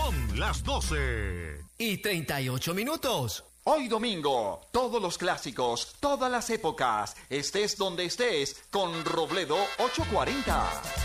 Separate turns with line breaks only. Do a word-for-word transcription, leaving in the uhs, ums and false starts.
Son las doce.
Y treinta y ocho minutos.
Hoy domingo, todos los clásicos, todas las épocas, estés donde estés, con Robledo ochocientos cuarenta.